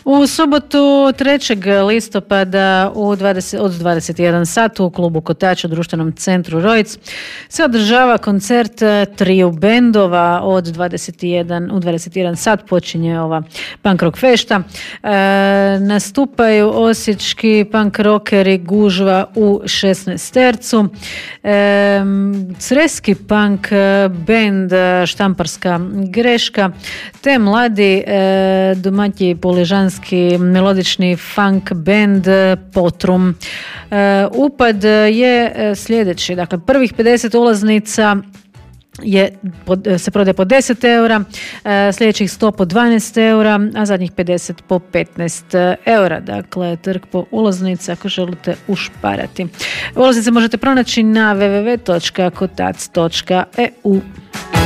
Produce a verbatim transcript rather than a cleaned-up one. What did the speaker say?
U subotu trećeg listopada u dvadeset, od dvadeset jedan sat u klubu Kotač u društvenom centru Rojc se održava koncert triju bendova od dvadeset jedan, u dvadeset jedan sat počinje ova punk rock fešta. E, nastupaju osječki punk rockeri Gužva u šesnaestercu, e, creski punk band Štamparska greška te mladi e, domaći poližanski melodični funk band Potrum. E, upad je sljedeći, dakle prvih pedeset ulaznica je, se prodaje po deset eura, sljedećih sto po dvanaest eura, a zadnjih pedeset po petnaest eura. Dakle, trg po ulaznici ako želite ušparati. Ulaznice možete pronaći na w w w točka kotac točka e u.